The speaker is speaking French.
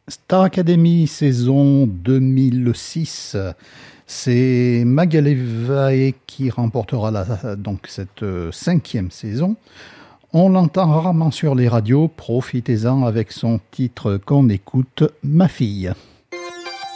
Star Academy saison 2006, c'est Magalevae qui remportera cette cinquième saison. On l'entend rarement sur les radios, profitez-en avec son titre qu'on écoute, Ma fille.